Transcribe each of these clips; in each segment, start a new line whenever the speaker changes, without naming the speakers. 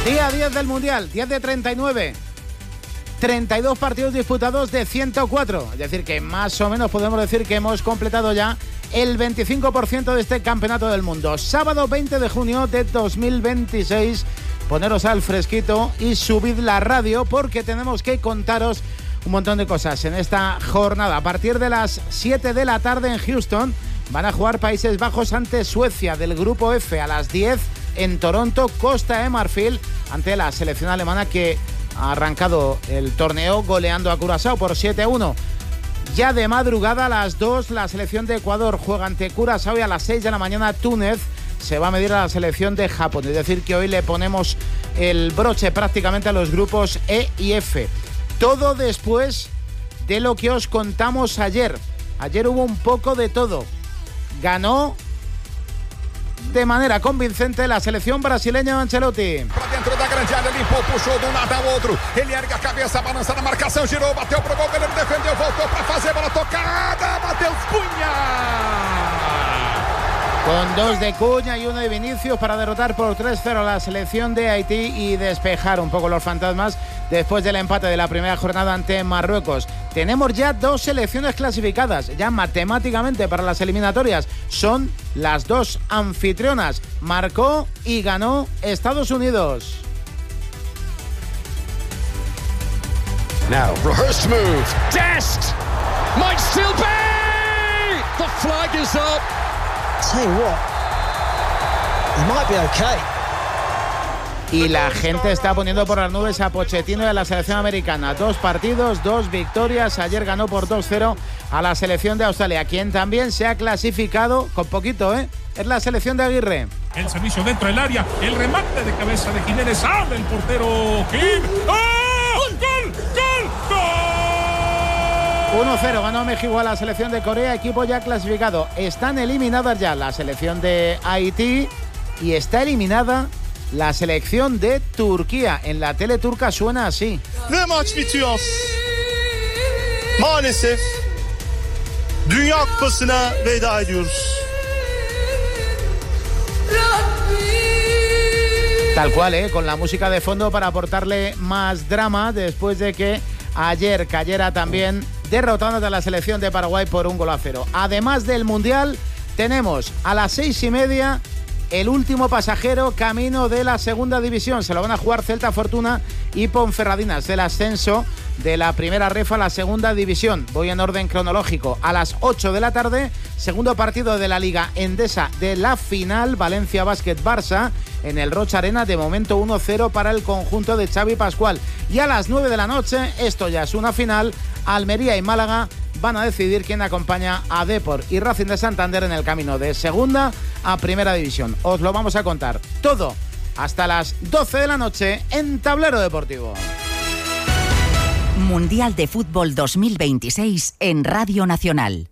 Día 10 del Mundial, 10 de 39. 32 partidos disputados de 104. Es decir, que más o menos podemos decir que hemos completado ya el 25% de este campeonato del mundo. Sábado 20 de junio de 2026. Poneros al fresquito y subid la radio porque tenemos que contaros un montón de cosas en esta jornada. A partir de las 7 de la tarde en Houston van a jugar Países Bajos ante Suecia del grupo F. A las 10 en Toronto, Costa de Marfil ante la selección alemana que ha arrancado el torneo goleando a Curazao por 7-1. Ya de madrugada a las 2 la selección de Ecuador juega ante Curazao y a las 6 de la mañana Túnez se va a medir a la selección de Japón. Es decir, que hoy le ponemos el broche prácticamente a los grupos E y F. Todo después de lo que os contamos ayer. Ayer hubo un poco de todo. Ganó de manera convincente la selección brasileña de Ancelotti.
Para dentro da grande área, limpou, puxou de um lado ao outro. Ele ergue a cabeça, balança na marcação, girou, bateu pro gol, ele defendeu, voltou para fazer, bola tocada, Matheus Cunha.
Con 2 de Cunha y 1 de Vinicius para derrotar por 3-0 a la selección de Haití y despejar un poco los fantasmas después del empate de la primera jornada ante Marruecos. Tenemos ya 2 selecciones clasificadas, ya matemáticamente para las eliminatorias. Son las 2 anfitrionas. Marcó y ganó Estados Unidos.
Now, rehearsed move. Dest! Might still be! The flag is up.
Tell you what, he might be okay.
Y la gente está poniendo por las nubes a Pochettino y a la selección americana. 2 partidos, 2 victorias. Ayer ganó por 2-0 a la selección de Australia, quien también se ha clasificado con poquito, ¿eh? Es la selección de Aguirre.
El servicio dentro del área, el remate de cabeza de Jiménez, abre el portero Kim. ¡Oh! ¡Gol! ¡Gol! ¡Gol!
1-0 ganó México a la selección de Corea, equipo ya clasificado. Están eliminadas ya la selección de Haití y está eliminada la selección de Turquía. En la tele turca suena así.
Ve maç bitiyor. Maalesef Dünya Kupası'na veda ediyoruz.
Tal cual, con la música de fondo para aportarle más drama después de que ayer cayera también derrotando a la selección de Paraguay por 1-0. Además del Mundial, tenemos a las 6:30 el último pasajero camino de la segunda división. Se lo van a jugar Celta Fortuna y Ponferradinas del ascenso de la primera ref a la segunda división. Voy en orden cronológico. A las 8 de la tarde, segundo partido de la Liga Endesa de la final, Valencia Basket Barça en el Rocha Arena, de momento 1-0 para el conjunto de Xavi Pascual. Y a las 9 de la noche, esto ya es una final, Almería y Málaga van a decidir quién acompaña a Depor y Racing de Santander en el camino de segunda a primera división. Os lo vamos a contar todo hasta las 12 de la noche en Tablero Deportivo.
Mundial de Fútbol 2026 en Radio Nacional.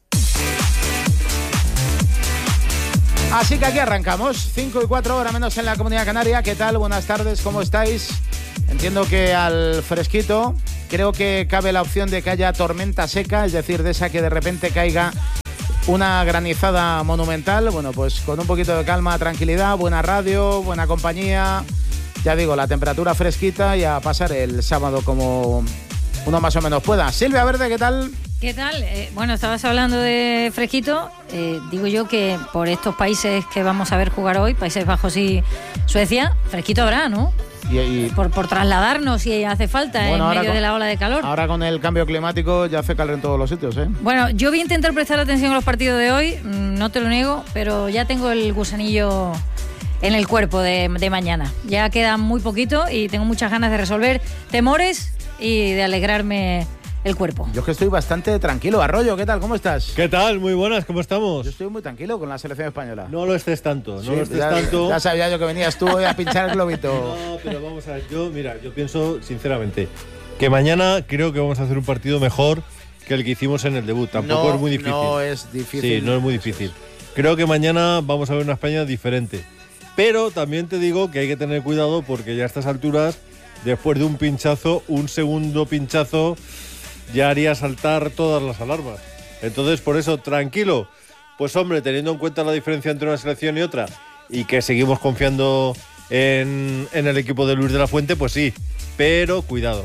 Así que aquí arrancamos, 5 y 4 horas menos en la Comunidad Canaria. ¿Qué tal? Buenas tardes, ¿cómo estáis? Entiendo que al fresquito creo que cabe la opción de que haya tormenta seca, es decir, de esa que de repente caiga una granizada monumental. Bueno, pues con un poquito de calma, tranquilidad, buena radio, buena compañía. Ya digo, la temperatura fresquita y a pasar el sábado como uno más o menos pueda. Silvia Verde, ¿qué tal?
¿Qué tal? Bueno, estabas hablando de fresquito. Digo yo que por estos países que vamos a ver jugar hoy, Países Bajos y Suecia, fresquito habrá, ¿no? Por trasladarnos si hace falta, bueno, en medio de la ola de calor.
Ahora con el cambio climático ya hace calor en todos los sitios, ¿eh?
Bueno, yo voy a intentar prestar atención a los partidos de hoy, no te lo niego, pero ya tengo el gusanillo en el cuerpo de mañana. Ya queda muy poquito y tengo muchas ganas de resolver temores y de alegrarme el cuerpo.
Yo es que estoy bastante tranquilo. Arroyo, ¿qué tal? ¿Cómo estás?
¿Qué tal? Muy buenas, ¿cómo estamos?
Yo estoy muy tranquilo con la selección española.
No lo estés tanto,
sí, ya sabía yo que venías tú hoy a pinchar el globito.
No, pero vamos a ver, yo pienso sinceramente que mañana creo que vamos a hacer un partido mejor que el que hicimos en el debut. Tampoco es muy difícil.
No es difícil.
Sí, no es muy difícil. Creo que mañana vamos a ver una España diferente. Pero también te digo que hay que tener cuidado porque ya a estas alturas, después de un pinchazo, un segundo pinchazo ya haría saltar todas las alarmas. Entonces, por eso, tranquilo. Pues hombre, teniendo en cuenta la diferencia entre una selección y otra y que seguimos confiando en el equipo de Luis de la Fuente, pues sí, pero cuidado.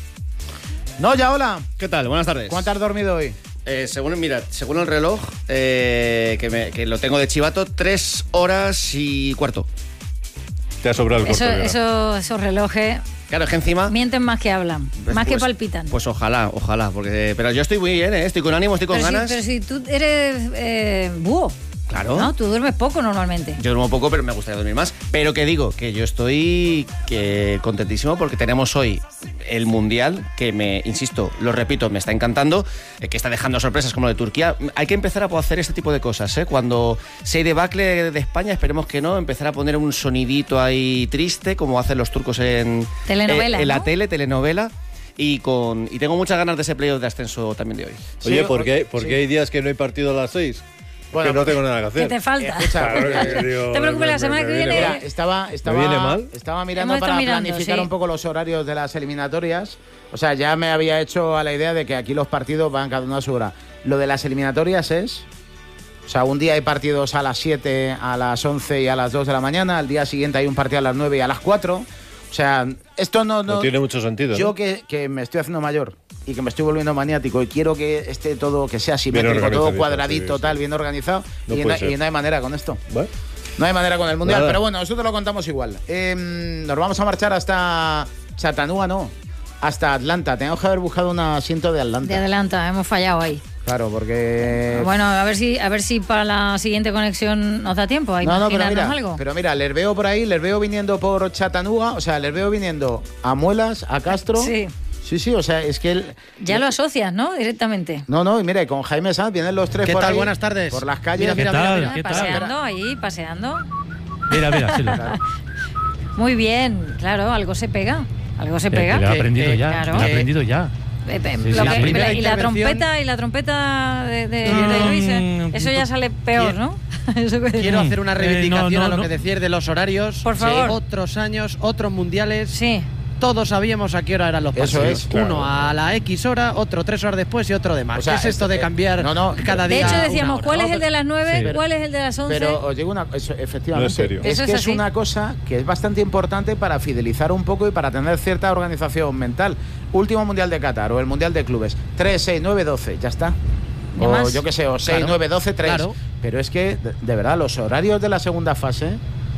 No, ya, hola.
¿Qué tal? Buenas tardes.
¿Cuánto has dormido hoy?
Según el reloj, que lo tengo de chivato, 3 horas y cuarto.
Te ha sobrado el corto.
Esos relojes...
Claro, es que encima...
Mienten más que hablan, más que palpitan.
Pues ojalá, porque... Pero yo estoy muy bien, estoy con ánimo, estoy con ganas.
Pero si tú eres búho.
Claro.
No, tú duermes poco normalmente.
Yo duermo poco, pero me gustaría dormir más. Pero que digo, que yo estoy contentísimo porque tenemos hoy el Mundial, que insisto, lo repito, me está encantando, que está dejando sorpresas como lo de Turquía. Hay que empezar a poder hacer este tipo de cosas, ¿eh? Cuando se hay debacle de España, esperemos que no, empezar a poner un sonidito ahí triste, como hacen los turcos en la telenovela. Y tengo muchas ganas de ese playoff de ascenso también de hoy.
Oye, ¿por qué hay días que no hay partido a las 6? Bueno, que no tengo nada que hacer.
¿Qué te falta?
Claro,
no te preocupes, la semana que viene...
Mira, estaba mirando para planificar un poco los horarios de las eliminatorias. O sea, ya me había hecho a la idea de que aquí los partidos van cada uno a su hora. Lo de las eliminatorias es... O sea, un día hay partidos a las 7, a las 11 y a las 2 de la mañana. Al día siguiente hay un partido a las 9 y a las 4. O sea, esto no
tiene mucho sentido.
Yo, ¿no? que me estoy haciendo mayor y que me estoy volviendo maniático y quiero que esté todo, que sea simétrico, todo cuadradito, sí. Tal, bien organizado, y no hay manera con esto. ¿Vale? No hay manera con el Mundial, pero bueno, nosotros lo contamos igual. Nos vamos a marchar hasta Chattanooga, no, hasta Atlanta. Tenemos que haber buscado un asiento de Atlanta.
De Atlanta, hemos fallado ahí.
Claro, porque...
Bueno, a ver si para la siguiente conexión nos da tiempo a imaginarnos algo.
Pero mira, les veo por ahí, les veo viniendo por Chattanooga, o sea, les veo viniendo a Muelas, a Castro... Sí, o sea, es que...
Ya lo asocias, ¿no? Directamente.
No, y mire, con Jaime Sanz vienen los tres por ahí.
Buenas tardes.
Por las calles.
Mira. Paseando.
Mira, sí.
Muy bien, claro, algo se pega. Algo se pega.
Lo he aprendido ya, claro. Lo he aprendido ya.
Y la trompeta de Luis, eso ya sale peor, ¿no?
Quiero hacer una reivindicación a lo que decías de los horarios.
Por favor.
Otros años, otros mundiales.
Sí.
Todos sabíamos a qué hora eran los partidos.
Eso es, claro.
Uno a la X hora, otro 3 horas después y otro de más. O sea, ¿qué es esto de cambiar cada día?
De hecho, decíamos, ¿cuál es el de las 9? ¿Cuál es el de las 11?
Pero os digo efectivamente,
no es serio.
Es una cosa que es bastante importante para fidelizar un poco y para tener cierta organización mental. Último Mundial de Qatar o el Mundial de Clubes. 3, 6, 9, 12, ya está. O yo qué sé, o 6, 9, 12, 3. Claro. Pero es que, de verdad, los horarios de la segunda fase...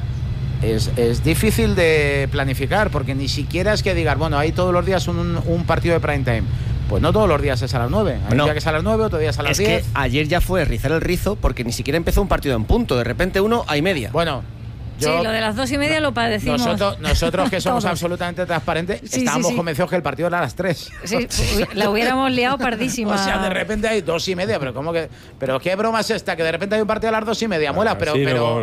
Es difícil de planificar porque ni siquiera es que digas, bueno, hay todos los días un partido de prime time. Pues no todos los días es a las 9. Hay un día que es a las 9, otro día es a las 10.
Es que ayer ya fue rizar el rizo porque ni siquiera empezó un partido en punto. De repente 1:30.
Bueno...
Sí, lo de las 2:30 lo padecimos.
Nosotros que somos absolutamente transparentes, estábamos convencidos que el partido era a las 3.
Sí, la hubiéramos liado pardísima.
O sea, de repente hay 2:30, pero ¿cómo que? ¿Pero qué broma es esta? Que de repente hay un partido a las 2:30, Muela, pero...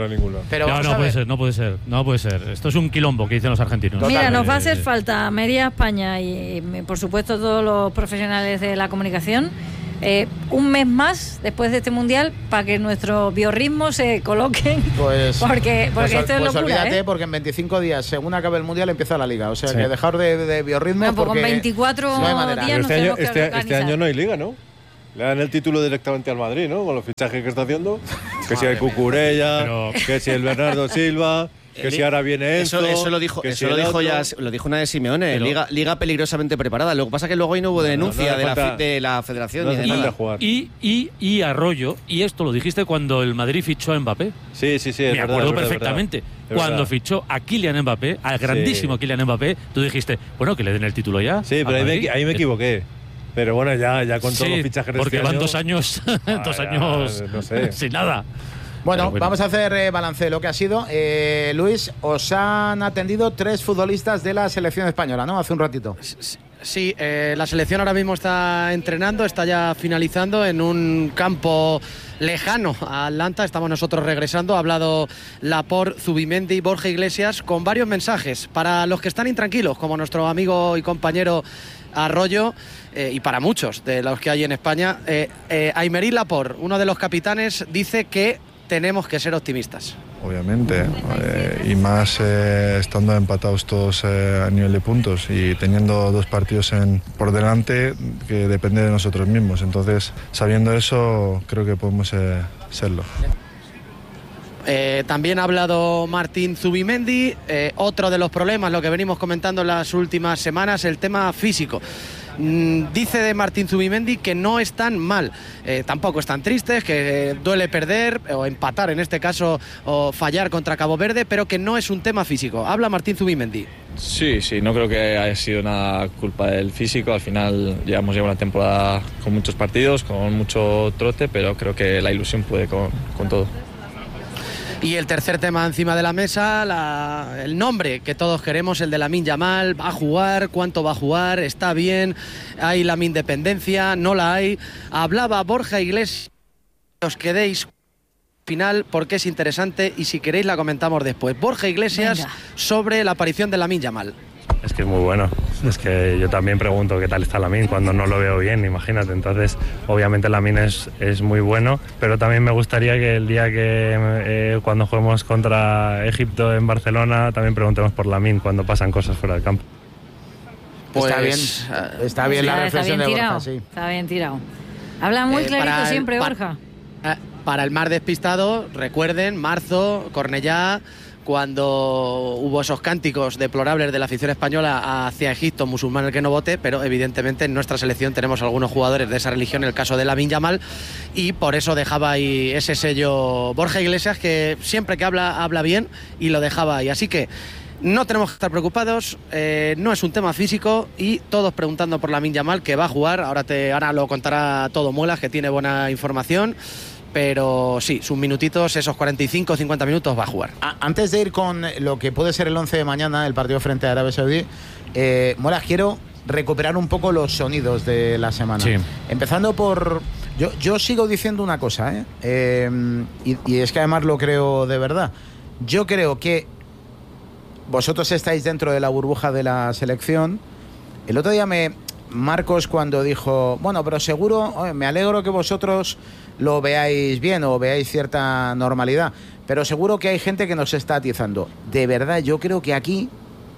No puede ser. Esto es un quilombo que dicen los argentinos.
Mira, nos va a hacer falta Media España y por supuesto todos los profesionales de la comunicación. Un mes más después de este mundial para que nuestros biorritmos se coloquen, porque esto es locura,
olvídate, porque en 25 días según acabe el mundial empieza la liga, o sea que dejar de biorritmos porque
con 24
no hay manera.
días
este año no hay liga, ¿no? Le dan el título directamente al Madrid, ¿no? Con los fichajes que está haciendo, que si el Cucurella, que si el Bernardo Silva, que si ahora viene
eso lo dijo una de Simeone, liga peligrosamente preparada. Lo que pasa es que luego ahí no hubo denuncia de la federación ni de nada.
Y Arroyo, y esto lo dijiste cuando el Madrid fichó a Mbappé.
Sí,
me acuerdo perfectamente. Cuando fichó a Kylian Mbappé, al grandísimo Kylian Mbappé, tú dijiste, bueno, que le den el título ya.
Sí, pero ahí me equivoqué. Pero bueno, ya con todos los fichajes de
porque van 2 años,
no sé.
sin nada.
Bueno, vamos a hacer balance de lo que ha sido. Luis, os han atendido 3 futbolistas de la selección española, ¿no? Hace un ratito.
Sí, la selección ahora mismo está entrenando, está ya finalizando en un campo lejano a Atlanta. Estamos nosotros regresando. Ha hablado Laporte, Zubimendi y Borja Iglesias con varios mensajes para los que están intranquilos, como nuestro amigo y compañero Arroyo, y para muchos de los que hay en España. Aymeric Laporte, uno de los capitanes, dice que tenemos que ser optimistas.
Obviamente, y más estando empatados todos a nivel de puntos y teniendo 2 partidos por delante que depende de nosotros mismos. Entonces, sabiendo eso, creo que podemos serlo.
También ha hablado Martín Zubimendi. Otro de los problemas, lo que venimos comentando en las últimas semanas, el tema físico. Dice de Martín Zubimendi que no están mal, tampoco están tristes, que duele perder o empatar en este caso o fallar contra Cabo Verde, pero que no es un tema físico. Habla Martín Zubimendi.
Sí, no creo que haya sido una culpa del físico. Al final llevamos una temporada con muchos partidos, con mucho trote, pero creo que la ilusión puede con todo.
Y el tercer tema encima de la mesa, el nombre que todos queremos, el de Lamine Yamal. ¿Va a jugar? ¿Cuánto va a jugar? ¿Está bien? ¿Hay Lamine dependencia? ¿No la hay? Hablaba Borja Iglesias. Os quedéis final porque es interesante y si queréis la comentamos después. Borja Iglesias sobre la aparición de Lamine Yamal.
Es que es muy bueno. Es que yo también pregunto qué tal está Lamine cuando no lo veo bien, imagínate. Entonces, obviamente Lamine es muy bueno, pero también me gustaría que el día que cuando juguemos contra Egipto en Barcelona también preguntemos por Lamine cuando pasan cosas fuera del campo.
Pues, está bien la reflexión de Borja, sí.
Está bien tirado. Habla muy clarito siempre, Borja.
Para el más despistado, recuerden, marzo, Cornellá, cuando hubo esos cánticos deplorables de la afición española hacia Egipto, musulmán el que no vote, pero evidentemente en nuestra selección tenemos algunos jugadores de esa religión, el caso de Lamine Yamal, y por eso dejaba ahí ese sello Borja Iglesias, que siempre que habla bien, y lo dejaba ahí. Así que no tenemos que estar preocupados, no es un tema físico, y todos preguntando por Lamine Yamal, que va a jugar. Ahora lo contará todo Muelas, que tiene buena información. Pero sí, sus minutitos, esos 45 o 50 minutos va a jugar.
Antes de ir con lo que puede ser el 11 de mañana, el partido frente a Arabia Saudí, Molas, quiero recuperar un poco los sonidos de la semana. Sí. Empezando por... Yo sigo diciendo una cosa, y es que además lo creo de verdad. Yo creo que vosotros estáis dentro de la burbuja de la selección. El otro día Marcos, cuando dijo, bueno, pero seguro, me alegro que vosotros lo veáis bien o veáis cierta normalidad, pero seguro que hay gente que nos está atizando. De verdad, yo creo que aquí,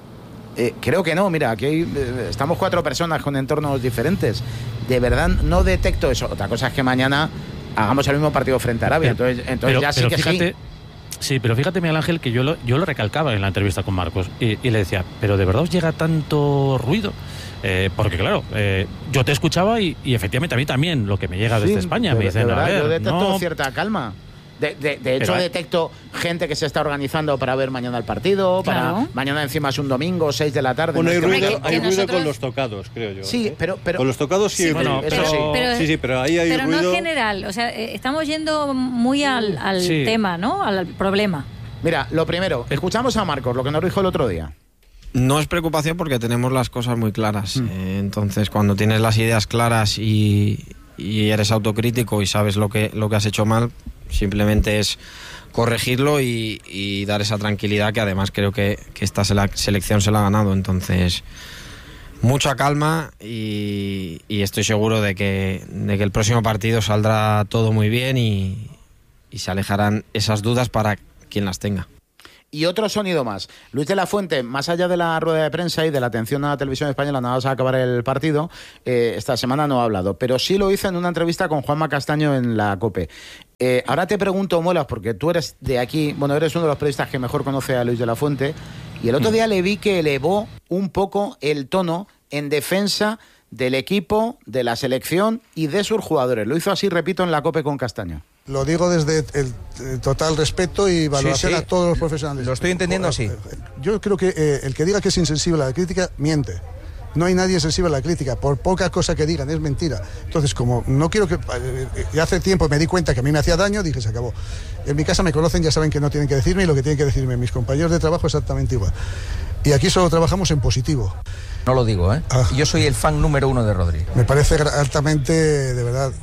creo que no, mira, aquí estamos 4 personas con entornos diferentes. De verdad no detecto eso. Otra cosa es que mañana hagamos el mismo partido frente a Arabia, entonces ya sí que fíjate, sí.
Sí, pero fíjate, Miguel Ángel, que yo lo recalcaba en la entrevista con Marcos y le decía, pero ¿de verdad os llega tanto ruido? Porque claro, yo te escuchaba y efectivamente a mí también lo que me llega desde España me dicen, a ver,
yo detecto cierta calma. De hecho, detecto gente que se está organizando para ver mañana el partido, para mañana encima es un domingo, 6 de la tarde.
Bueno, hay ruido con los tocados, creo yo.
Sí, pero
con los tocados sí, bueno, pero ahí hay
pero
ruido.
Pero no en general, o sea, estamos yendo muy al tema, ¿no? Al problema.
Mira, lo primero, escuchamos a Marcos, lo que nos dijo el otro día.
No es preocupación porque tenemos las cosas muy claras. Entonces, cuando tienes las ideas claras y eres autocrítico y sabes lo que has hecho mal, simplemente es corregirlo y dar esa tranquilidad que además creo que esta selección se la ha ganado. Entonces, mucha calma y estoy seguro de que el próximo partido saldrá todo muy bien y se alejarán esas dudas para quien las tenga.
Y otro sonido más. Luis de la Fuente, más allá de la rueda de prensa y de la atención a la televisión española nada más a acabar el partido, esta semana no ha hablado, pero sí lo hizo en una entrevista con Juanma Castaño en la COPE. Ahora te pregunto, Muelas, porque tú eres de aquí, bueno, eres uno de los periodistas que mejor conoce a Luis de la Fuente, y el otro día le vi que elevó un poco el tono en defensa del equipo, de la selección y de sus jugadores. Lo hizo así, repito, en la COPE con Castaño.
Lo digo desde el total respeto y valoración a todos los profesionales.
Lo estoy entendiendo así.
Yo creo que el que diga que es insensible a la crítica, miente. No hay nadie sensible a la crítica, por poca cosa que digan, es mentira. Entonces, como no quiero que... Ya hace tiempo me di cuenta que a mí me hacía daño, dije, se acabó. En mi casa me conocen, ya saben que no tienen que decirme y lo que tienen que decirme mis compañeros de trabajo exactamente igual. Y aquí solo trabajamos en positivo.
No lo digo, ¿eh? Yo soy el fan número 1 de Rodri.
Me parece altamente, de verdad,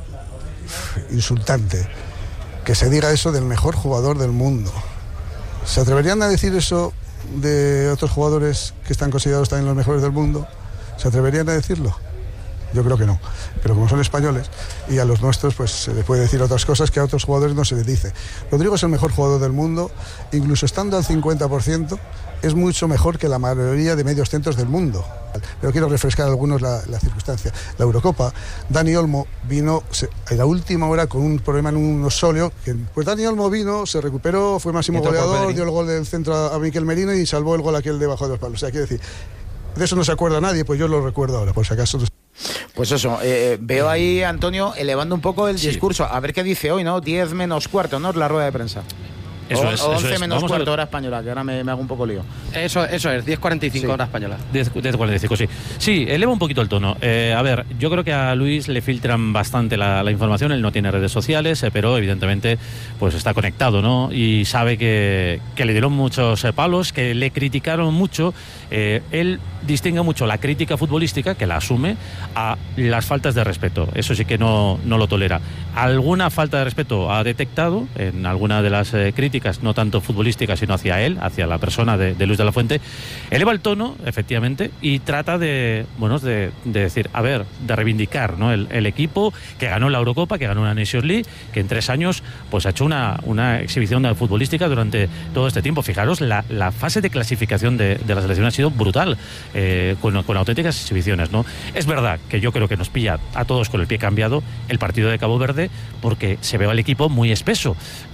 insultante que se diga eso del mejor jugador del mundo. ¿Se atreverían a decir eso de otros jugadores que están considerados también los mejores del mundo? ¿Se atreverían a decirlo? Yo creo que no, pero como son españoles y a los nuestros pues se les puede decir otras cosas que a otros jugadores no se les dice. Rodrigo es el mejor jugador del mundo, incluso estando al 50%, es mucho mejor que la mayoría de medios centros del mundo. Pero quiero refrescar a algunos la circunstancia. La Eurocopa, Dani Olmo vino en la última hora con un problema en un osóleo. Pues Dani Olmo vino, se recuperó, fue máximo goleador, dio el gol del centro a Mikel Merino y salvó el gol aquel debajo de los palos. O sea, quiero decir, de eso no se acuerda nadie, pues yo lo recuerdo ahora, por si acaso.
Pues eso, veo ahí, Antonio, elevando un poco el discurso. A ver qué dice hoy, ¿no? 10 menos cuarto, ¿no? La rueda de prensa.
Eso es,
11 menos cuarto hora española, que ahora me hago un poco lío.
Eso es, 10:45 hora española.
10:45, sí. Sí, eleva un poquito el tono. A ver, yo creo que a Luis le filtran bastante la información, él no tiene redes sociales, pero evidentemente pues está conectado, ¿no? Y sabe que le dieron muchos palos, que le criticaron mucho. Él distingue mucho la crítica futbolística, que la asume, a las faltas de respeto. Eso sí que no lo tolera. Alguna falta de respeto ha detectado en alguna de las críticas, no tanto futbolísticas, sino hacia él, hacia la persona de Luis de la Fuente. Eleva el tono, efectivamente, y trata de decir, a ver, de reivindicar, ¿no? el equipo que ganó la Eurocopa, que ganó una Nations League, que en 3 años pues ha hecho una exhibición futbolística durante todo este tiempo. Fijaros, la fase de clasificación de la selección ha sido brutal, con auténticas exhibiciones, ¿no? Es verdad que yo creo que nos pilla a todos con el pie cambiado el partido de Cabo Verde, porque se ve al equipo muy espeso,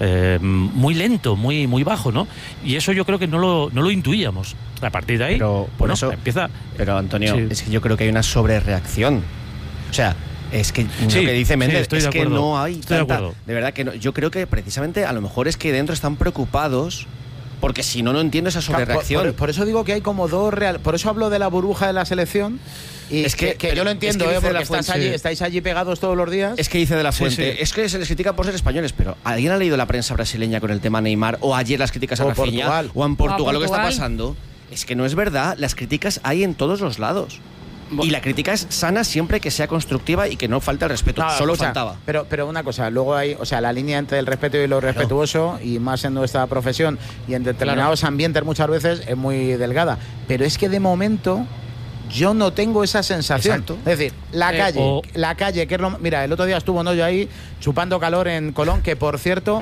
muy lento, muy bajo, ¿no? Y eso yo creo que no lo intuíamos. A partir de ahí,
pero por eso
empieza.
Pero Antonio,
sí.
Es que yo creo que hay una sobrereacción. O sea, es que lo que dice Méndez es que no hay tanta. De verdad que no. Yo creo que precisamente a lo mejor es que dentro están preocupados. Porque si no entiendo esa sobrereacción.
Por eso digo que hay como dos por eso hablo de la burbuja de la selección. Y es que yo lo entiendo, es que porque estáis allí pegados todos los días.
Es que dice de la Fuente,
sí.
Es que se les critica por ser españoles, pero ¿alguien ha leído la prensa brasileña con el tema Neymar? O ayer las críticas a Rafinha, o en Portugal lo que está pasando. Es que no es verdad, las críticas hay en todos los lados. Y la crítica es sana siempre que sea constructiva y que no falte el respeto. Solo faltaba.
Pero una cosa, luego hay, o sea, la línea entre el respeto y lo respetuoso, y más en nuestra profesión y en determinados ambientes muchas veces es muy delgada. Pero es que de momento yo no tengo esa sensación.
Exacto.
Es decir, la calle, que es mira, el otro día estuvo yo ahí chupando calor en Colón, que por cierto,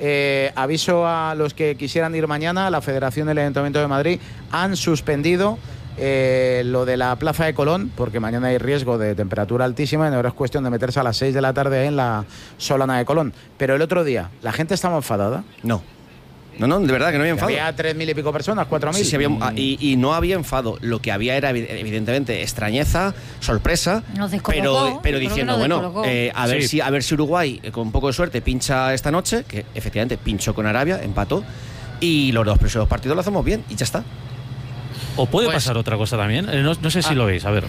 aviso a los que quisieran ir mañana, la Federación del Ayuntamiento de Madrid han suspendido lo de la plaza de Colón, porque mañana hay riesgo de temperatura altísima y ahora es cuestión de meterse a las 6 de la tarde en la Solana de Colón. Pero el otro día, ¿la gente estaba enfadada?
No, de verdad que no había enfado.
Había 3.000 y pico personas, 4.000.
Sí, y no había enfado. Lo que había era, evidentemente, extrañeza, sorpresa. Pero diciendo, a ver si Uruguay, con un poco de suerte, pincha esta noche, que efectivamente pinchó con Arabia, empató, y los 2 próximos partidos lo hacemos bien, y ya está.
O puede pasar otra cosa también, no sé si lo veis. A ver,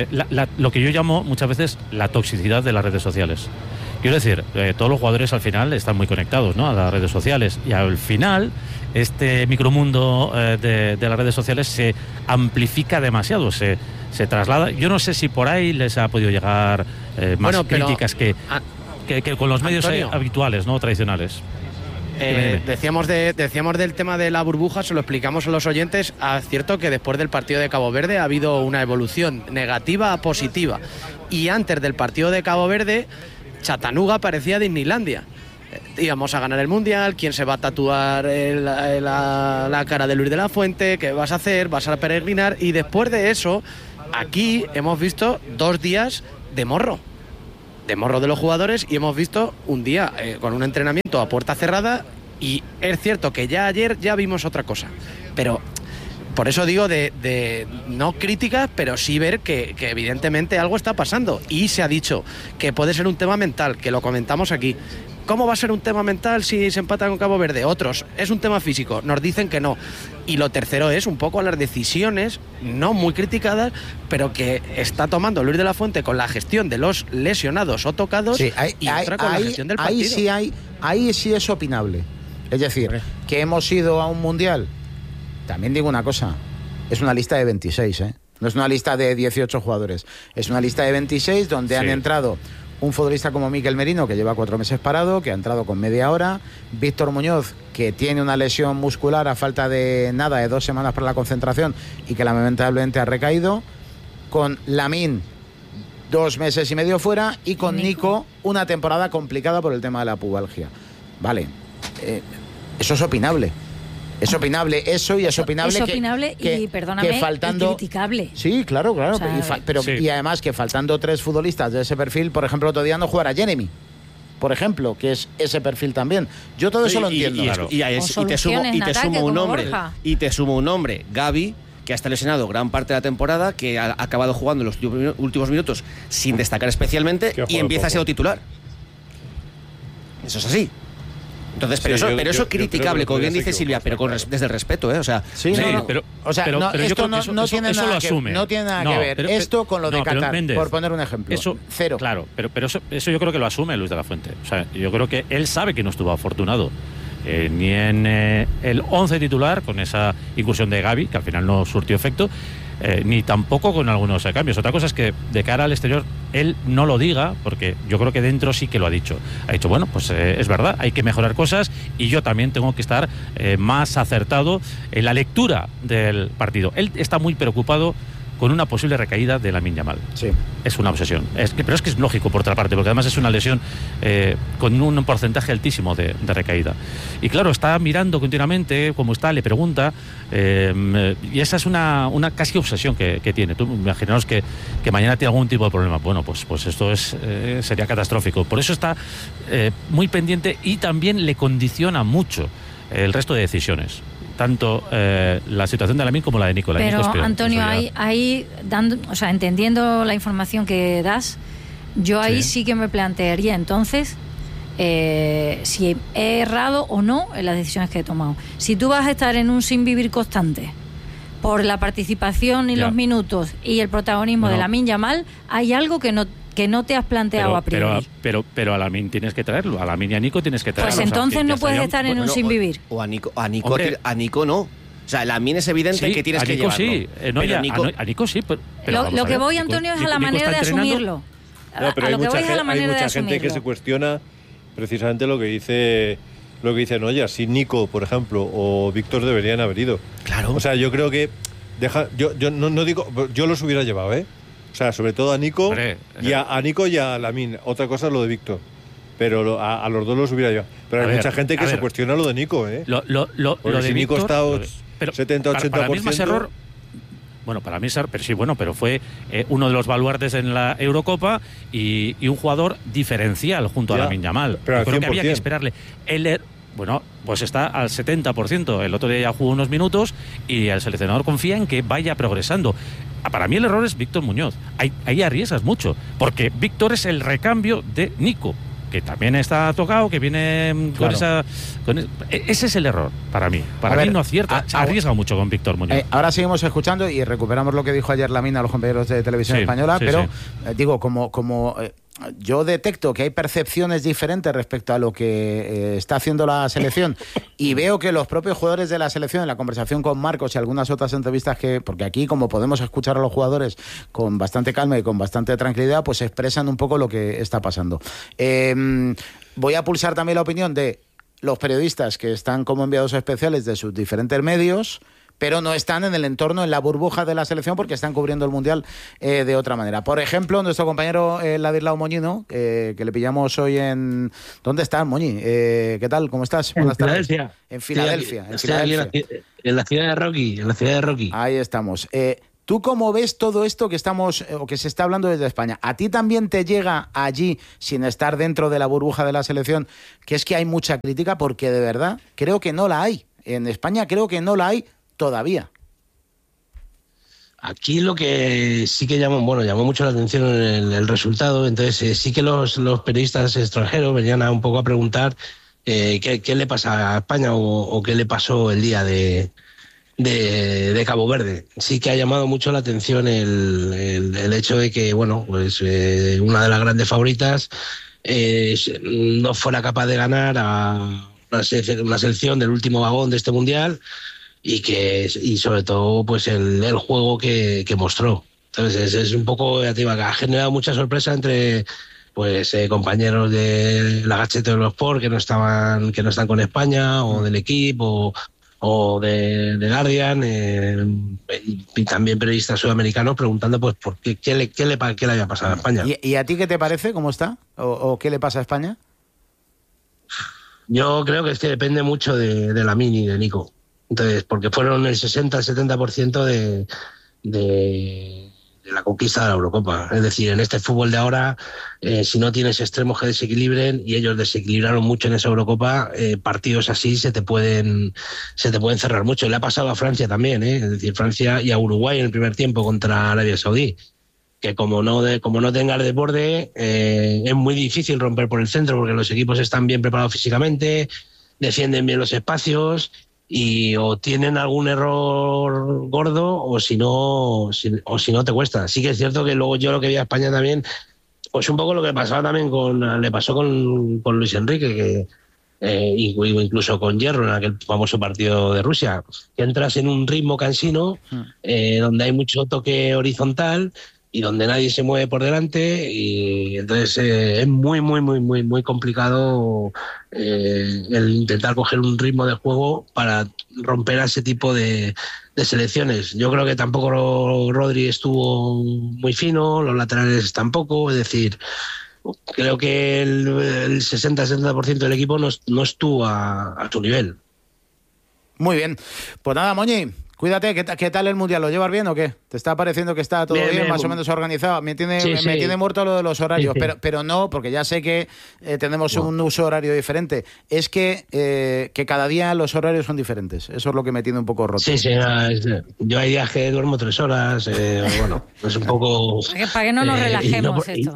lo que yo llamo muchas veces la toxicidad de las redes sociales. Quiero decir, todos los jugadores al final están muy conectados, ¿no?, a las redes sociales, y al final este micromundo de las redes sociales se amplifica demasiado, se traslada. Yo no sé si por ahí les ha podido llegar más críticas que con los medios habituales, ¿no?, tradicionales.
Decíamos del tema de la burbuja, se lo explicamos a los oyentes. Es cierto que después del partido de Cabo Verde ha habido una evolución negativa a positiva, y antes del partido de Cabo Verde Chattanooga parecía Disneylandia. Íbamos a ganar el Mundial, ¿quién se va a tatuar la cara de Luis de la Fuente? ¿Qué vas a hacer? ¿Vas a peregrinar? Y después de eso, aquí hemos visto 2 días de morro de los jugadores, y hemos visto un día con un entrenamiento a puerta cerrada, y es cierto que ya ayer ya vimos otra cosa, pero por eso digo de no críticas, pero sí ver que evidentemente algo está pasando, y se ha dicho que puede ser un tema mental, que lo comentamos aquí. ¿Cómo va a ser un tema mental si se empata con Cabo Verde? Otros, es un tema físico, nos dicen que no. Y lo tercero es un poco las decisiones, no muy criticadas, pero que está tomando Luis de la Fuente con la gestión de los lesionados o tocados, y otra con la gestión del partido.
Ahí sí es opinable. Es decir, que hemos ido a un Mundial. También digo una cosa, es una lista de 26, ¿eh? No es una lista de 18 jugadores, es una lista de 26 donde han entrado un futbolista como Mikel Merino, que lleva 4 meses parado, que ha entrado con media hora, Víctor Muñoz, que tiene una lesión muscular a falta de 2 semanas para la concentración y que lamentablemente ha recaído, con Lamine, 2 meses y medio fuera, y con Nico una temporada complicada por el tema de la pubalgia. Vale, eso es opinable. Es opinable eso, y es opinable,
y perdóname,
que faltando,
y criticable.
Sí, claro.
O sea,
Y además que faltando 3 futbolistas de ese perfil, por ejemplo, otro día no jugara Jeremy, por ejemplo, que es ese perfil también. Yo todo eso lo entiendo.
Y te sumo un nombre, Gavi, que ha estado lesionado gran parte de la temporada, que ha acabado jugando los últimos minutos sin destacar especialmente, y empieza a ser titular. Eso es así. Entonces, pero eso criticable, como bien dice Silvia, pero desde el respeto, ¿eh? O sea,
esto no tiene nada que ver esto con lo de Qatar, Méndez, por poner un ejemplo.
Eso,
cero.
Claro, pero eso yo creo que lo asume Luis de la Fuente. O sea, yo creo que él sabe que no estuvo afortunado ni en el 11 titular, con esa incursión de Gavi, que al final no surtió efecto, ni tampoco con algunos cambios. Otra cosa es que de cara al exterior él no lo diga, porque yo creo que dentro sí que lo ha dicho. Ha dicho, bueno, pues es verdad, hay que mejorar cosas, y yo también tengo que estar más acertado en la lectura del partido. Él está muy preocupado con una posible recaída de Lamine Yamal.
Sí.
Es una obsesión. Pero es que es lógico, por otra parte, porque además es una lesión con un porcentaje altísimo de recaída. Y claro, está mirando continuamente cómo está, le pregunta, y esa es una casi obsesión que tiene. Tú imaginaos que mañana tiene algún tipo de problema. Bueno, pues esto sería catastrófico. Por eso está muy pendiente, y también le condiciona mucho el resto de decisiones. Tanto la situación de Lamine como la de Nico.
Pero
Nico
Antonio, ahí entendiendo la información que das, yo ahí sí que me plantearía entonces si he errado o no en las decisiones que he tomado. Si tú vas a estar en un sin vivir constante por la participación y los minutos y el protagonismo de Lamine Yamal, hay algo que no te has planteado a priori.
Pero a Lamine tienes que traerlo, a Lamine y a Nico tienes que traerlo.
Pues entonces no puedes estar en un sin vivir.
O a Nico no. O sea, Lamine es evidente que tienes que llevarlo.
Sí, a Nico sí. Pero
lo que voy, Antonio, es a la manera de asumirlo.
Pero hay mucha gente que se cuestiona precisamente lo que dice Noya. Si Nico, por ejemplo, o Víctor deberían haber ido.
Claro.
O sea, yo creo que yo no digo, yo los hubiera llevado, O sea, sobre todo a Nico, a Nico y a Lamine. Otra cosa es lo de Víctor. Pero a los dos los hubiera llevado. Pero hay mucha gente que se cuestiona lo de Nico,
Lo de
si Nico está 70-80%.
Para mí es más error. Bueno, para mí es error, pero fue uno de los baluartes en la Eurocopa y un jugador diferencial junto a Lamine Yamal.
Pero
creo que había que esperarle. Bueno, pues está al 70%. El otro día ya jugó unos minutos, y el seleccionador confía en que vaya progresando. Para mí el error es Víctor Muñoz. Ahí arriesgas mucho, porque Víctor es el recambio de Nico, que también está tocado, que viene con esa... ese es el error para mí. Para mí no acierta, arriesga mucho con Víctor Muñoz.
Ahora seguimos escuchando y recuperamos lo que dijo ayer Lamine a los compañeros de Televisión Española, pero digo, como yo detecto que hay percepciones diferentes respecto a lo que está haciendo la selección, y veo que los propios jugadores de la selección, en la conversación con Marcos y algunas otras entrevistas porque aquí, como podemos escuchar a los jugadores con bastante calma y con bastante tranquilidad, pues expresan un poco lo que está pasando. Voy a pulsar también la opinión de los periodistas que están como enviados especiales de sus diferentes medios, pero no están en el entorno, en la burbuja de la selección, porque están cubriendo el Mundial de otra manera. Por ejemplo, nuestro compañero Ladislao Moñino, que le pillamos hoy en... ¿Dónde estás, Moñi? ¿Qué tal? ¿Cómo estás?
Buenas tardes. En
Filadelfia.
En la ciudad de Rocky.
Ahí estamos. ¿Tú cómo ves todo esto que estamos o que se está hablando desde España? ¿A ti también te llega allí, sin estar dentro de la burbuja de la selección, que es que hay mucha crítica? Porque de verdad creo que no la hay. En España creo que no la hay todavía.
Aquí lo que sí que llamó mucho la atención el resultado. Entonces sí que los periodistas extranjeros venían un poco a preguntar qué le pasa a España o qué le pasó el día de Cabo Verde. Sí que ha llamado mucho la atención el hecho de que una de las grandes favoritas no fuera capaz de ganar a una selección del último vagón de este Mundial, y sobre todo pues el juego que mostró. Entonces es un poco, ya te digo, que ha generado mucha sorpresa entre compañeros de la Gacheta de los Sport que no están con España, o del equipo, o de Guardian, y también periodistas sudamericanos preguntando pues por qué le había pasado a España.
¿Y a ti qué te parece? ¿Cómo está? ¿O qué le pasa a España?
Yo creo que es que depende mucho de Lamine y de Nico. Entonces, porque fueron el 60-70% de la conquista de la Eurocopa. Es decir, en este fútbol de ahora, si no tienes extremos que desequilibren, y ellos desequilibraron mucho en esa Eurocopa, partidos así se te pueden cerrar mucho. Le ha pasado a Francia también, es decir, Francia y a Uruguay en el primer tiempo contra Arabia Saudí, que como no tengas desborde, es muy difícil romper por el centro, porque los equipos están bien preparados físicamente, defienden bien los espacios, y o tienen algún error gordo o si no te cuesta. Sí que es cierto que luego yo lo que vi a España también, pues un poco lo que pasaba también le pasó con Luis Enrique, que incluso con Hierro en aquel famoso partido de Rusia, que entras en un ritmo cansino, donde hay mucho toque horizontal y donde nadie se mueve por delante, y entonces es muy complicado el intentar coger un ritmo de juego para romper a ese tipo de selecciones. Yo creo que tampoco Rodri estuvo muy fino, los laterales tampoco, es decir, creo que el 60-70% del equipo no estuvo a tu nivel.
Muy bien, pues nada, Moñi, cuídate. ¿Qué tal el Mundial? ¿Lo llevas bien o qué? ¿Te está pareciendo que está todo bien, más o menos organizado? Me tiene muerto lo de los horarios, sí. Pero no, porque ya sé que tenemos un uso horario diferente. Es que cada día los horarios son diferentes. Eso es lo que me tiene un poco roto.
Sí, yo hay días que duermo 3 horas, bueno, es un poco...
Para que no nos relajemos esto.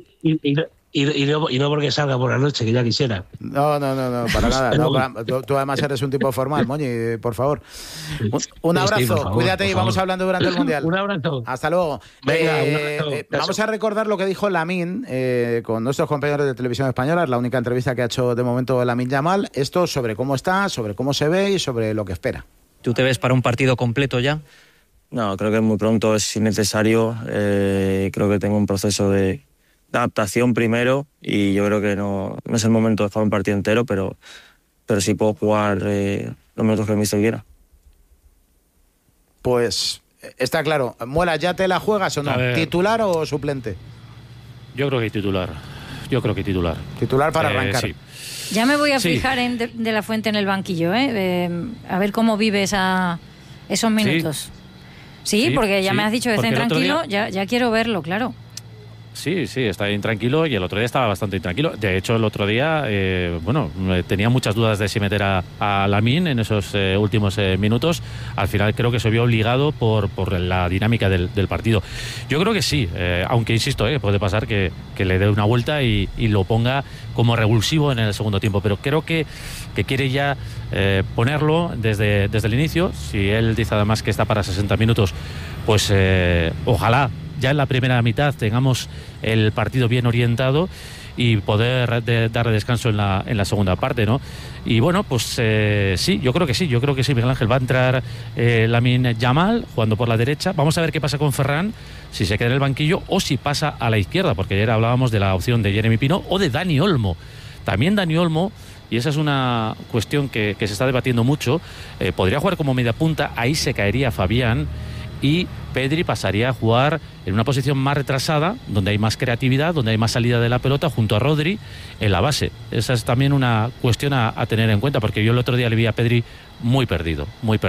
Y no porque salga por la noche, que ya quisiera.
No, para nada. Tú además eres un tipo formal, Moñi, por favor. Un abrazo, favor, cuídate y vamos hablando durante el Mundial.
Un abrazo.
Hasta luego.
Venga, un abrazo.
Vamos a recordar lo que dijo Lamine con nuestros compañeros de Televisión Española. Es la única entrevista que ha hecho de momento Lamine Yamal. Esto sobre cómo está, sobre cómo se ve y sobre lo que espera.
¿Tú te ves para un partido completo ya?
No, creo que muy pronto, es innecesario. Creo que tengo un proceso de adaptación primero, y yo creo que no es el momento de jugar un partido entero, pero sí puedo jugar los minutos que el míster quiera.
Pues está claro. Muela, ¿ya te la juegas o no? ¿Titular o suplente?
Yo creo que titular.
Titular para arrancar.
Sí.
Ya me voy a fijar en De la Fuente en el banquillo, a ver cómo vive esos minutos. Sí, porque ya me has dicho que estén tranquilo, ya quiero verlo, claro.
Sí, está intranquilo, y el otro día estaba bastante intranquilo. De hecho, el otro día, tenía muchas dudas de si meter a Lamine en esos últimos minutos. Al final creo que se vio obligado por la dinámica del partido. Yo creo que sí, aunque insisto, puede pasar que le dé una vuelta y lo ponga como revulsivo en el segundo tiempo. Pero creo que quiere ya ponerlo desde el inicio. Si él dice además que está para 60 minutos, pues ojalá ya en la primera mitad tengamos el partido bien orientado y poder darle descanso en la segunda parte, ¿no? Y bueno, pues sí, yo creo que sí, Miguel Ángel. Va a entrar Lamine Yamal jugando por la derecha. Vamos a ver qué pasa con Ferran, si se queda en el banquillo o si pasa a la izquierda, porque ayer hablábamos de la opción de Jeremy Pino o de Dani Olmo. También Dani Olmo, y esa es una cuestión que se está debatiendo mucho, podría jugar como media punta, ahí se caería Fabián, y Pedri pasaría a jugar en una posición más retrasada, donde hay más creatividad, donde hay más salida de la pelota, junto a Rodri en la base. Esa es también una cuestión a tener en cuenta, porque yo el otro día le vi a Pedri muy perdido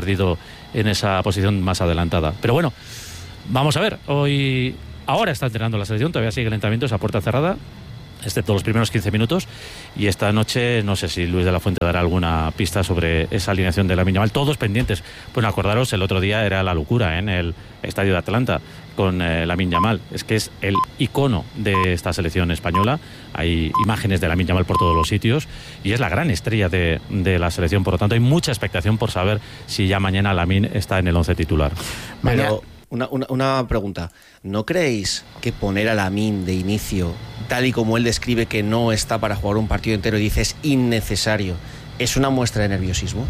en esa posición más adelantada. Pero bueno, vamos a ver. Ahora está entrenando la selección, todavía sigue el entrenamiento, esa puerta cerrada, excepto los primeros 15 minutos, y esta noche no sé si Luis de la Fuente dará alguna pista sobre esa alineación de Lamine Yamal. Todos pendientes. Bueno, acordaros, el otro día era la locura en el estadio de Atlanta con Lamine Yamal. Es que es el icono de esta selección española. Hay imágenes de Lamine Yamal por todos los sitios y es la gran estrella de la selección. Por lo tanto, hay mucha expectación por saber si ya mañana Lamine está en el 11 titular.
Pero una pregunta. ¿No creéis que poner a Lamine de inicio, tal y como él describe que no está para jugar un partido entero y dice es innecesario, es una muestra de nerviosismo?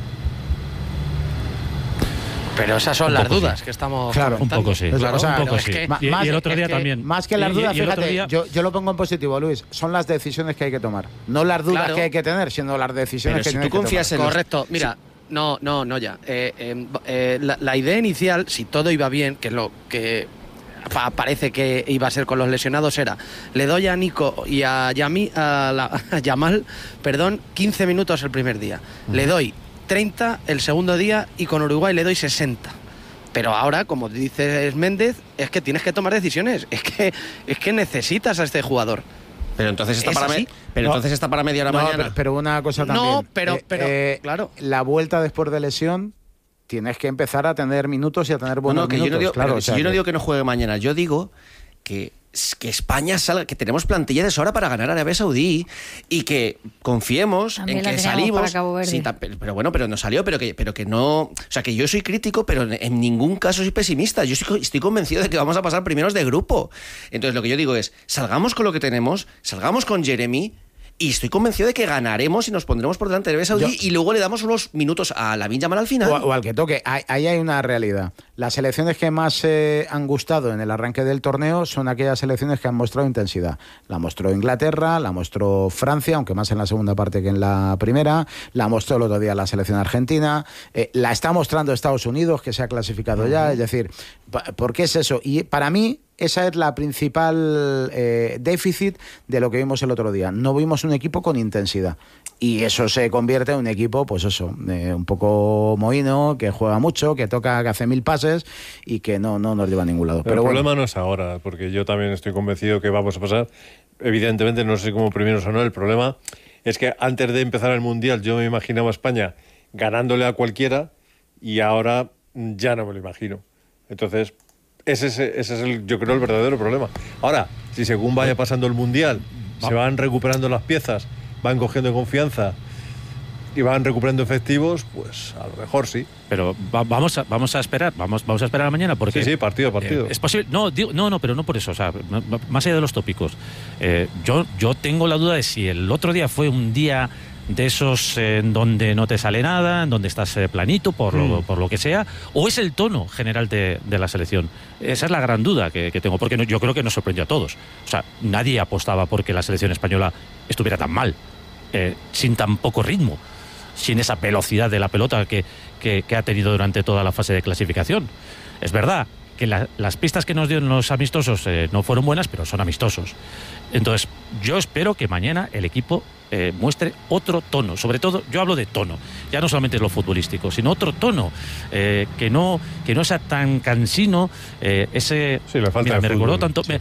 Pero esas son las dudas que estamos...
Claro,
un poco sí.
Claro,
un poco sí. Y el otro día también.
Más que las dudas, fíjate, yo lo pongo en positivo, Luis, son las decisiones que hay que tomar. No las dudas que hay que tener, sino las decisiones que hay que tomar.
Correcto, mira... No, ya. La idea inicial, si todo iba bien, que es lo que parece que iba a ser con los lesionados, era: le doy a Nico y a Yamal, 15 minutos el primer día. Le doy 30 el segundo día y con Uruguay le doy 60. Pero ahora, como dices Méndez, es que tienes que tomar decisiones. Es que necesitas a este jugador.
Pero entonces está para media hora mañana.
Pero una cosa también.
No, pero claro.
La vuelta después de lesión, tienes que empezar a tener minutos y a tener buenos minutos.
Yo no digo que no juegue mañana. Yo digo que España salga, que tenemos plantilla de sobra para ganar a Arabia Saudí y que confiemos
también
en que salimos. Sí, pero bueno, pero no salió, pero que no. O sea, que yo soy crítico, pero en ningún caso soy pesimista. Yo estoy convencido de que vamos a pasar primeros de grupo. Entonces, lo que yo digo es: salgamos con lo que tenemos, salgamos con Jeremy. Y estoy convencido de que ganaremos y nos pondremos por delante de Arabia Saudí y luego le damos unos minutos a Lamine Yamal al final.
O al que toque. Ahí hay una realidad. Las selecciones que más han gustado en el arranque del torneo son aquellas selecciones que han mostrado intensidad. La mostró Inglaterra, la mostró Francia, aunque más en la segunda parte que en la primera. La mostró el otro día la selección argentina. La está mostrando Estados Unidos, que se ha clasificado ya. Es decir, ¿por qué es eso? Y para mí, esa es la principal déficit de lo que vimos el otro día. No vimos un equipo con intensidad. Y eso se convierte en un equipo, pues eso, un poco mohino, que juega mucho, que toca, que hace 1000 pases y que no nos lleva a ningún lado.
Pero el problema no es ahora, porque yo también estoy convencido que vamos a pasar. Evidentemente, no sé cómo primeros o no. El problema es que antes de empezar el Mundial yo me imaginaba a España ganándole a cualquiera y ahora ya no me lo imagino. Entonces, ese es yo creo, el verdadero problema. Ahora, si según vaya pasando el Mundial, se van recuperando las piezas, van cogiendo confianza y van recuperando efectivos, pues a lo mejor sí.
Pero vamos a esperar, vamos a esperar a mañana porque
sí, partido.
Es posible. No, pero no por eso. O sea, más allá de los tópicos, yo tengo la duda de si el otro día fue un día de esos en donde no te sale nada, en donde estás planito por lo que sea, o es el tono general de la selección. Esa es la gran duda que tengo, porque yo creo que nos sorprendió a todos. O sea, nadie apostaba porque la selección española estuviera tan mal, sin tan poco ritmo, sin esa velocidad de la pelota que ha tenido durante toda la fase de clasificación. Es verdad que las pistas que nos dio en los amistosos no fueron buenas, pero son amistosos. Entonces, yo espero que mañana el equipo muestre otro tono. Sobre todo, yo hablo de tono, ya no solamente lo futbolístico, sino otro tono, que no sea tan cansino. Me recordó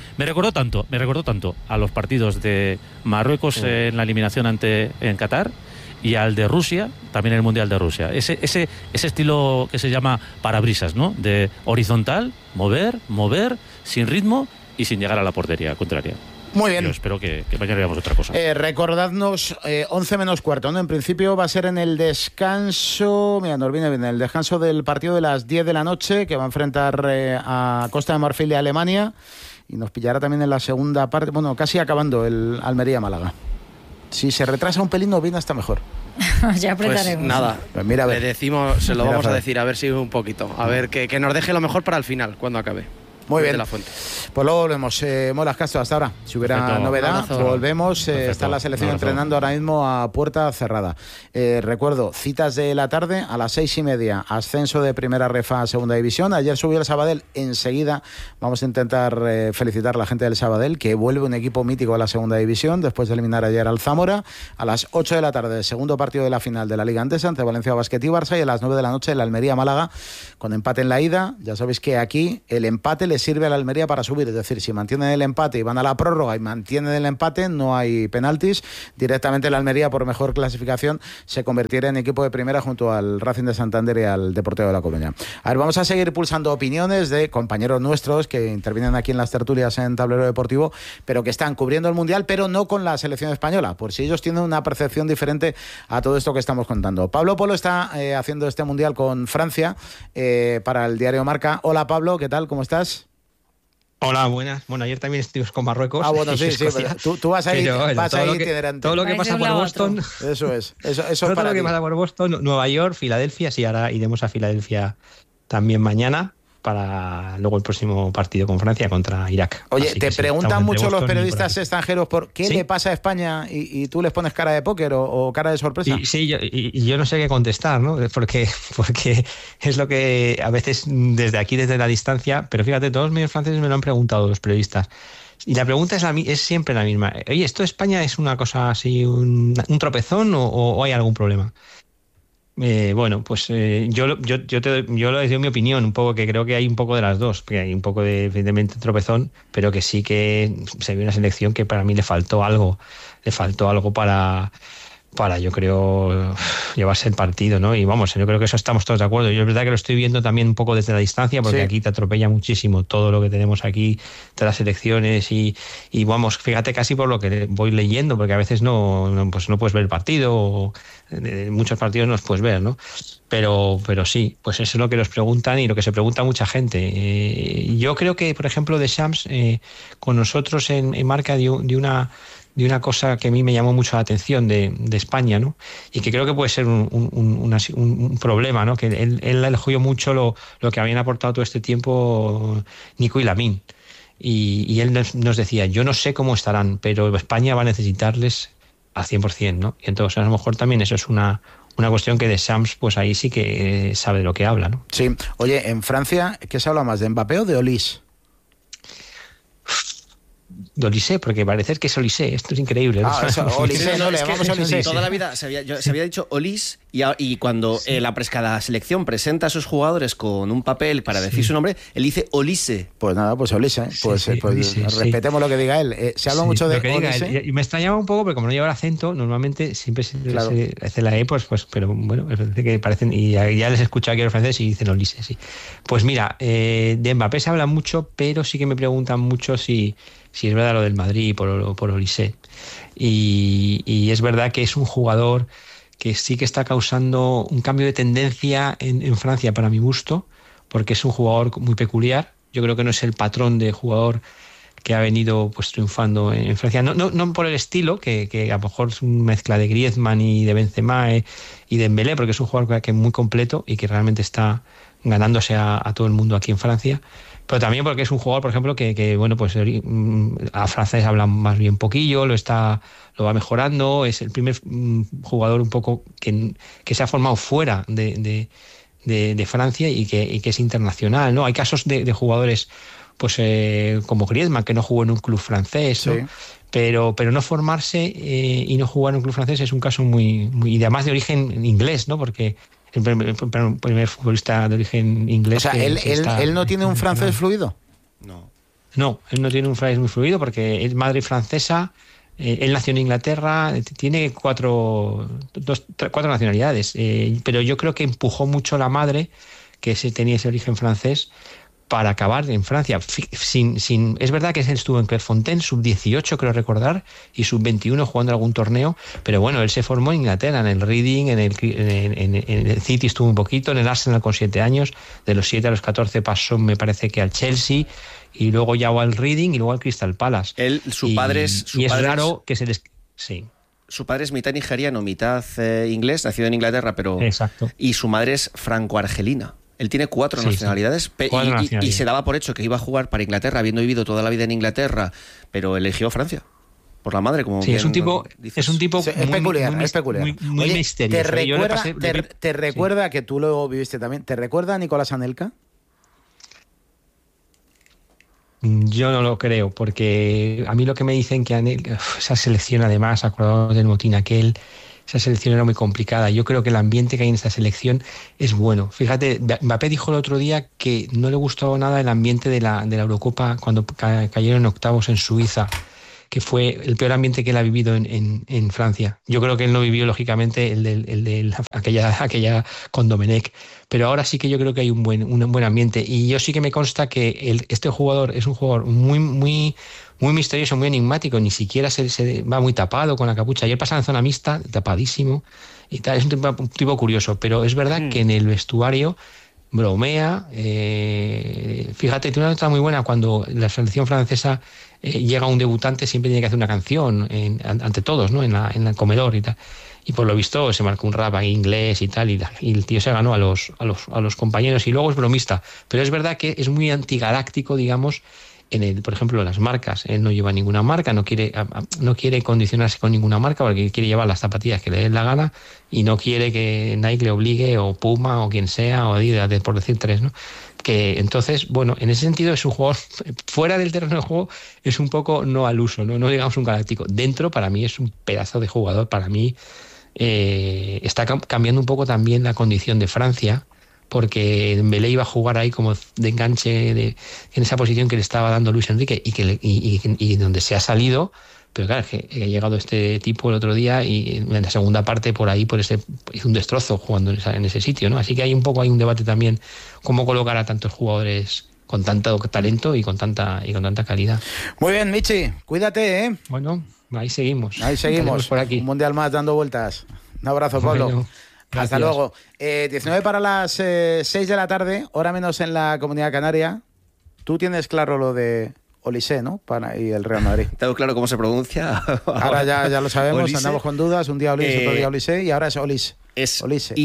tanto a los partidos de Marruecos en la eliminación en Qatar y al de Rusia, también en el Mundial de Rusia. Ese estilo que se llama parabrisas, ¿no? De horizontal, mover, sin ritmo y sin llegar a la portería contraria.
Muy bien.
Yo espero que mañana veamos otra cosa.
Recordadnos, 11 menos cuarto, ¿no? En principio va a ser en el descanso, mira, nos viene bien, el descanso del partido de las 10 de la noche, que va a enfrentar a Costa de Marfil y Alemania, y nos pillará también en la segunda parte, bueno, casi acabando el Almería-Málaga. Si se retrasa un pelín, nos viene hasta mejor.
Ya apretaremos.
Pues nada,
pues mira, a ver.
Le decimos, se lo vamos a decir, a ver si un poquito, a ver que nos deje lo mejor para el final, cuando acabe.
Muy bien.
De la Fuente.
Pues luego volvemos. Molas Castro, hasta ahora. Si hubiera
Perfecto.
novedad,
Abrazo.
volvemos. Está la selección entrenando ahora mismo a puerta cerrada. Recuerdo, citas de la tarde a las 6:30. Ascenso de primera refa a segunda división. Ayer subió el Sabadell. Enseguida vamos a intentar felicitar a la gente del Sabadell, que vuelve un equipo mítico a la segunda división después de eliminar ayer al Zamora. A las 8 de la tarde, segundo partido de la final de la Liga Andesa entre Valencia Basket y Barça. Y a las 9 de la noche, el Almería-Málaga, con empate en la ida. Ya sabéis que aquí el empate le sirve a la Almería para subir, es decir, si mantienen el empate y van a la prórroga y mantienen el empate, no hay penaltis, directamente la Almería, por mejor clasificación, se convertirá en equipo de primera junto al Racing de Santander y al Deportivo de La Coruña. A ver, vamos a seguir pulsando opiniones de compañeros nuestros que intervienen aquí en las tertulias en Tablero Deportivo, pero que están cubriendo el Mundial, pero no con la selección española, por si ellos tienen una percepción diferente a todo esto que estamos contando. Pablo Polo está haciendo este Mundial con Francia para el diario Marca. Hola Pablo, ¿qué tal? ¿Cómo estás?
Hola, buenas. Bueno, ayer también estuvimos con Marruecos.
Ah, bueno, sí, tú vas ahí,
todo lo que pasa por Boston.
Eso es. Eso
todo lo que pasa por Boston, Nueva York, Filadelfia, sí, ahora iremos a Filadelfia también mañana. para luego el próximo partido con Francia contra Irak.
Oye,
Así
te
que sí,
preguntan mucho los periodistas
por
extranjeros por qué le pasa a España y tú les pones cara de póker o cara de sorpresa.
Sí, yo no sé qué contestar, ¿no? Porque es lo que a veces desde aquí, desde la distancia, pero fíjate, todos los medios franceses me lo han preguntado los periodistas. Y la pregunta es siempre la misma. Oye, ¿esto de España es una cosa así, un tropezón o hay algún problema? Bueno, pues yo les doy mi opinión, un poco que creo que hay un poco de las dos, que hay un poco de evidentemente tropezón, pero que sí que se ve una selección que para mí le faltó algo para yo creo llevarse el partido, ¿no? Y vamos, yo creo que eso estamos todos de acuerdo. Yo es verdad que lo estoy viendo también un poco desde la distancia, porque aquí te atropella muchísimo todo lo que tenemos aquí de las elecciones y vamos, fíjate casi por lo que voy leyendo, porque a veces no puedes ver el partido, o muchos partidos no los puedes ver, ¿no? Pero sí, pues eso es lo que nos preguntan y lo que se pregunta mucha gente. Yo creo que, por ejemplo, Deschamps con nosotros en Marca de una cosa que a mí me llamó mucho la atención de España, ¿no? Y que creo que puede ser un problema, ¿no? Que él elogió mucho lo que habían aportado todo este tiempo Nico y Lamine. Y él nos decía, yo no sé cómo estarán, pero España va a necesitarles al 100%, ¿no? Y entonces a lo mejor también eso es una cuestión que Deschamps, pues ahí sí que sabe de lo que habla, ¿no?
Sí. Oye, en Francia, ¿qué se habla más, de Mbappé o de Olise?
De Olise, porque parece que es Olise, esto es increíble.
Olise, no, le llamamos Olise.
Toda la vida se había dicho Olise y cuando cada selección presenta a sus jugadores con un papel para decir su nombre, él dice Olise.
Pues nada, pues Olise. Olise, respetemos lo que diga él. Se habla mucho de Olise.
Y me extrañaba un poco porque como no lleva el acento, normalmente siempre se hace la E, pues, pero bueno, parece que parecen, y ya les he escuchado aquí a los franceses y dicen Olise, sí. Pues mira, de Mbappé se habla mucho, pero sí que me preguntan mucho si es verdad lo del Madrid por Olise. Y es verdad que es un jugador que sí que está causando un cambio de tendencia en Francia para mi gusto, porque es un jugador muy peculiar. Yo creo que no es el patrón de jugador que ha venido pues triunfando en Francia. No por el estilo, que a lo mejor es una mezcla de Griezmann y de Benzema y de Dembélé, porque es un jugador que es muy completo y que realmente está ganándose a todo el mundo aquí en Francia. Pero también porque es un jugador, por ejemplo, que bueno, pues a francés habla más bien poquillo, lo va mejorando, es el primer jugador un poco que se ha formado fuera de Francia y que es internacional, ¿no? Hay casos de jugadores pues como Griezmann, que no jugó en un club francés, ¿no? Sí. Pero no formarse y no jugar en un club francés es un caso muy y además de origen inglés, ¿no? Porque el primer futbolista de origen inglés.
O sea, ¿él no tiene un francés fluido?
No, él no tiene un francés muy fluido porque es madre francesa, él nació en Inglaterra, tiene cuatro nacionalidades, pero yo creo que empujó mucho la madre, que tenía ese origen francés, para acabar en Francia. Es verdad que él estuvo en Clairefontaine, sub-18 creo recordar, y sub-21 jugando algún torneo, pero bueno, él se formó en Inglaterra, en el Reading, en el City estuvo un poquito, en el Arsenal con 7 años, de los 7 a los 14 pasó, me parece que al Chelsea, y luego ya al Reading y luego al Crystal Palace.
Su padre es
raro que se sí.
Su padre es mitad nigeriano, mitad inglés, nacido en Inglaterra, pero
exacto.
Y su madre es franco-argelina. Él tiene 4 nacionalidades, y se daba por hecho que iba a jugar para Inglaterra, habiendo vivido toda la vida en Inglaterra, pero eligió Francia. Por la madre, como
sí, es un tipo
peculiar.
Muy
Oye,
misterioso.
¿Te recuerda, que tú lo viviste también, te recuerda a Nicolás Anelka?
Yo no lo creo, porque a mí lo que me dicen que Anelka, esa selección, además, acordado del motín aquel, esa selección era muy complicada. Yo creo que el ambiente que hay en esta selección es bueno. Fíjate, Mbappé dijo el otro día que no le gustó nada el ambiente de la Eurocopa cuando cayeron en octavos en Suiza, que fue el peor ambiente que él ha vivido en Francia. Yo creo que él no vivió, lógicamente, el de aquella con Domenech, pero ahora sí que yo creo que hay un buen ambiente. Y yo sí que me consta que este jugador es un jugador muy misterioso, muy enigmático, ni siquiera se va muy tapado con la capucha. Ayer pasaba en zona mixta, tapadísimo y tal. Es un tipo curioso, pero es verdad que en el vestuario bromea. Fíjate, tiene una nota muy buena cuando la selección francesa llega un debutante, siempre tiene que hacer una canción ante todos, ¿no? En el comedor y tal. y por lo visto se marcó un rap ahí inglés y tal, y el tío se ganó a los compañeros, y luego es bromista, pero es verdad que es muy antigaláctico, digamos, por ejemplo, las marcas. Él no lleva ninguna marca, no quiere condicionarse con ninguna marca porque quiere llevar las zapatillas que le den la gana y no quiere que Nike le obligue, o Puma, o quien sea, o Adidas, por decir tres, ¿no? Que entonces, bueno, en ese sentido es un jugador fuera del terreno de juego, es un poco no al uso, no digamos un galáctico. Dentro, para mí, es un pedazo de jugador. Para mí está cambiando un poco también la condición de Francia, porque Dembélé iba a jugar ahí como de enganche en esa posición que le estaba dando Luis Enrique y donde se ha salido. Pero claro, es que ha llegado este tipo el otro día y en la segunda parte hizo un destrozo jugando en ese sitio, ¿no? Así que hay un debate también cómo colocar a tantos jugadores con tanto talento y con tanta calidad.
Muy bien, Michi, cuídate, ¿eh?
Bueno, ahí seguimos.
Por aquí. Un mundial más dando vueltas. Un abrazo, Pablo.
Bueno,
hasta luego. 19 para las 6 de la tarde, hora menos en la Comunidad Canaria. Tú tienes claro lo de Olise, ¿no? Y el Real Madrid.
Tengo claro cómo se pronuncia.
Ahora ya lo sabemos,
Olise.
Andamos con dudas. Un día Olise, otro día Olise, y ahora es Olise.
Es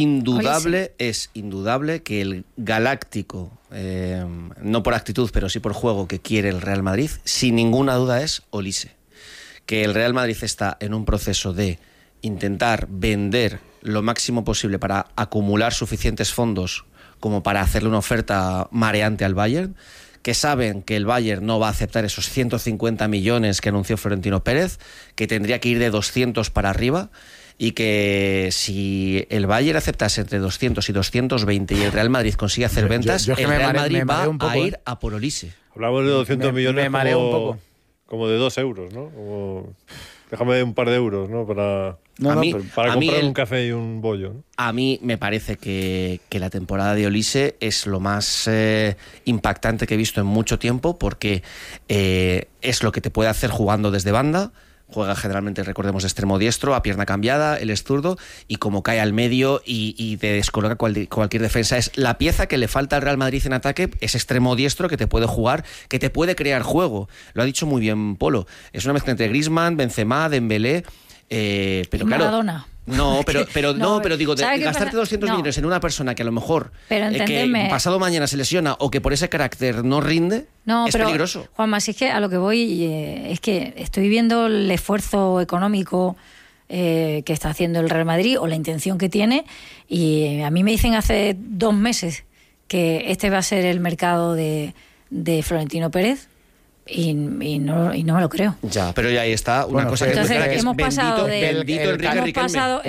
indudable que el galáctico, no por actitud, pero sí por juego que quiere el Real Madrid, sin ninguna duda es Olise. Que el Real Madrid está en un proceso de intentar vender lo máximo posible para acumular suficientes fondos como para hacerle una oferta mareante al Bayern, que saben que el Bayern no va a aceptar esos 150 millones que anunció Florentino Pérez, que tendría que ir de 200 para arriba, y que si el Bayern aceptase entre 200 y 220 y el Real Madrid consigue hacer ventas, el Real Madrid va a ir a por Olise.
Hablamos de 200 millones
me mareo un poco.
Como de 2 euros, ¿no? Déjame un par de euros, ¿no? Para comprar un café y un bollo, ¿no?
A mí me parece que la temporada de Olise es lo más impactante que he visto en mucho tiempo, porque es lo que te puede hacer jugando desde banda. Juega generalmente, recordemos, de extremo diestro, a pierna cambiada, él es zurdo, y como cae al medio y te descoloca cualquier defensa. Es la pieza que le falta al Real Madrid en ataque, es extremo diestro que te puede jugar, que te puede crear juego. Lo ha dicho muy bien Polo. Es una mezcla entre Griezmann, Benzema, Dembélé, pero claro...
Maradona.
No, pero digo, gastarte 200 millones en una persona que a lo mejor que pasado mañana se lesiona o que por ese carácter no rinde, es peligroso.
Juanma, si es que a lo que voy es que estoy viendo el esfuerzo económico que está haciendo el Real Madrid, o la intención que tiene, y a mí me dicen hace 2 meses que este va a ser el mercado de Florentino Pérez. Y no me lo creo.
Ya, pero ya ahí está una cosa que
entonces,
es
hemos pasado
bendito Enrique Riquelme.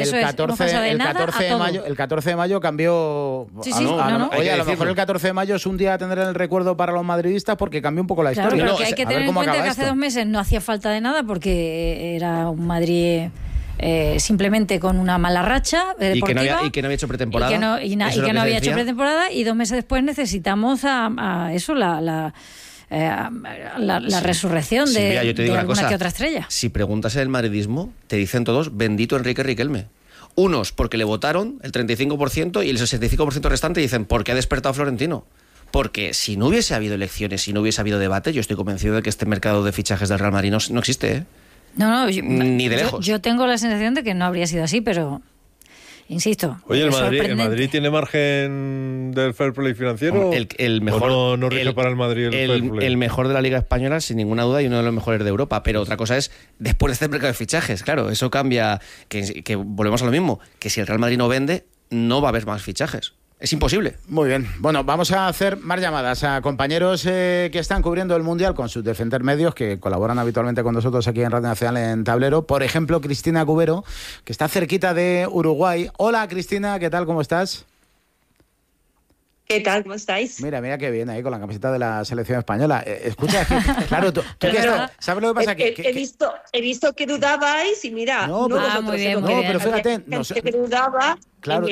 El 14 de mayo cambió.
Sí,
Oye, a lo mejor el 14 de mayo es un día a tener en el recuerdo para los madridistas, porque cambió un poco la historia.
Pero que hay que tener en cuenta que hace 2 meses no hacía falta de nada, porque era un Madrid simplemente con una mala racha deportiva,
y que no había hecho pretemporada.
Y que no había hecho pretemporada, y 2 meses después necesitamos a eso, la resurrección de alguna que otra estrella.
Si preguntas en el madridismo, te dicen todos bendito Enrique Riquelme. Unos porque le votaron el 35%, y el 65% restante dicen porque ha despertado Florentino. Porque si no hubiese habido elecciones, si no hubiese habido debate, yo estoy convencido de que este mercado de fichajes del Real Madrid no existe, ¿eh? Ni de lejos.
Yo tengo la sensación de que no habría sido así, pero insisto.
Oye, ¿el Madrid tiene margen del fair play financiero?
El mejor,
no rige para el Madrid el fair play.
El mejor de la Liga Española, sin ninguna duda, y uno de los mejores de Europa. Pero otra cosa es, después de este mercado de fichajes, claro, eso cambia, que volvemos a lo mismo, que si el Real Madrid no vende, no va a haber más fichajes. Es imposible.
Muy bien. Bueno, vamos a hacer más llamadas a compañeros que están cubriendo el Mundial con sus Defender Medios, que colaboran habitualmente con nosotros aquí en Radio Nacional en Tablero. Por ejemplo, Cristina Cubero, que está cerquita de Uruguay. Hola, Cristina, ¿qué tal? ¿Cómo estás?
¿Qué tal? ¿Cómo estáis?
Mira qué bien ahí con la camiseta de la selección española. Escucha, claro, tú ¿sabes lo que pasa?
He visto que dudabais y mira,
pero fíjate,
que dudaba.
Claro,